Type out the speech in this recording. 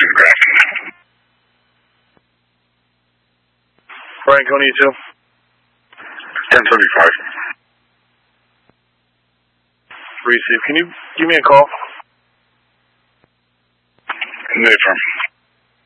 Franconia 2. 1075. Receive. Can you give me a call? Affirm.